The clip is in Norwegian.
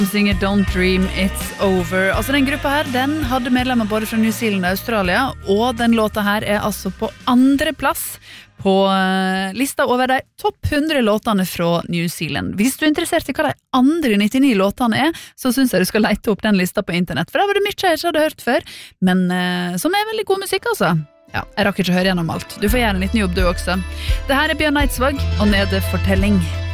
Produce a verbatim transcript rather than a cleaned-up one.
Singer Don't Dream It's Over. Altså den gruppa her, den hadde medlemmer både fra New Zealand og Australia, og den låta her er altså på andre plass på lista over de topp hundre låtene fra New Zealand. Hvis du er interessert i hva de andre nittini låtene er, så synes jeg du skal lete opp den lista på internett, for der var det mye jeg ikke hadde hørt før, men uh, som er veldig god musikk altså. Ja, jeg rakk ikke høre gjennom alt. Du får gjøre en liten jobb du også. Det her er Bjørn Eidsvåg og Nede Fortelling.